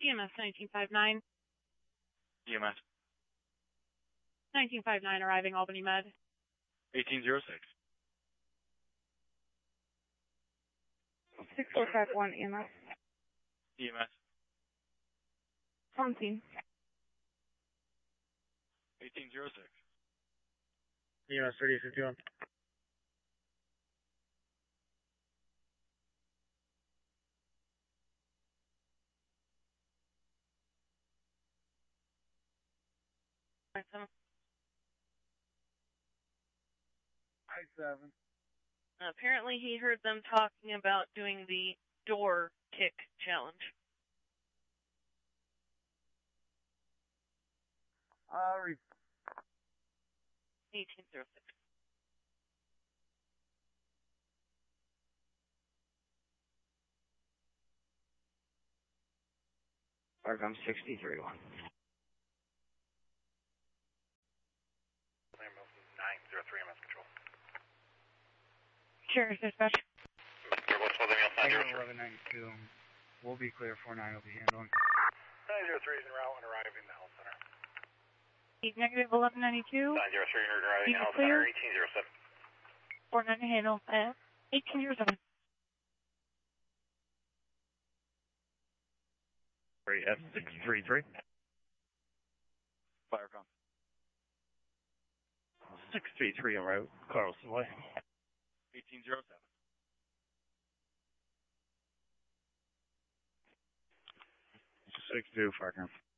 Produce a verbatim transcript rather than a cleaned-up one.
E M S nineteen fifty-nine. E M S. nineteen fifty-nine arriving Albany Med. eighteen oh six. six four five one E M S. E M S. On scene. eighteen oh six. E M S thirty fifty-one. Maximum. I seven. Apparently he heard them talking about doing the door kick challenge. Uh, re- eighteen oh six. Arcom sixty-three one. nine zero three M S control. Sure, dispatch. What's holding me up nine zero three? eleven ninety-two. We'll be clear. four nine will be handling. nine zero three is en route and arriving at the health center. Negative eleven ninety-two. nine zero three and arriving at Keep the health clear. center. eighteen oh seven. four nine handle. Uh, eighteen oh seven. Three F six three three. Firecom. six three three en route. Carlson Way. eighteen oh seven. six two, Farcom.